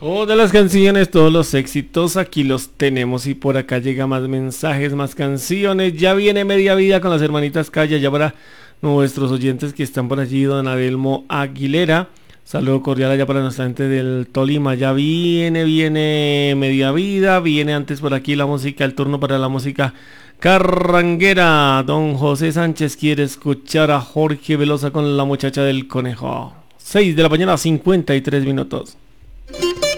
Todas las canciones, todos los éxitos, aquí los tenemos y por acá llega más mensajes, más canciones. Ya viene Media Vida con las hermanitas Calle, ya para nuestros oyentes que están por allí, don Adelmo Aguilera. Saludo cordial allá para nuestra gente del Tolima. Ya viene Media Vida, viene antes por aquí la música, el turno para la música carranguera. Don José Sánchez quiere escuchar a Jorge Velosa con la muchacha del conejo. 6 de la mañana, 53 minutos.